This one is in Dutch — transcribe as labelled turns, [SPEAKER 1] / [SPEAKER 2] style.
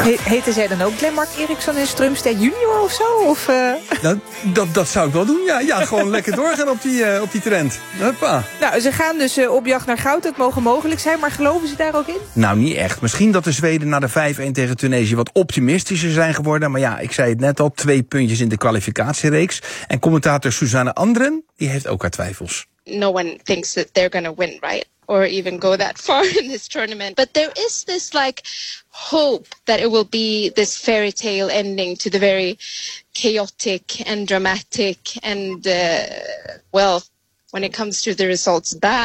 [SPEAKER 1] Heten zij dan ook Glenmark Eriksson en Strömstedt junior of zo? Of,
[SPEAKER 2] Dat zou ik wel doen, ja. Ja, gewoon lekker doorgaan op die trend. Hoppa.
[SPEAKER 1] Nou, ze gaan dus op jacht naar goud. Dat mogen mogelijk zijn, maar geloven ze daar ook in?
[SPEAKER 2] Nou, niet echt. Misschien dat de Zweden na de 5-1 tegen Tunesië wat optimistischer zijn geworden. Maar ja, ik zei het net al, 2 puntjes in de kwalificatiereeks. En commentator Suzanne Andren, die heeft ook haar twijfels.
[SPEAKER 3] No one thinks that they're going to win, right? Or even go that far in this tournament. But there is this hope that it will be this fairy tale ending to the very chaotic and dramatic and when it comes to the results, bad.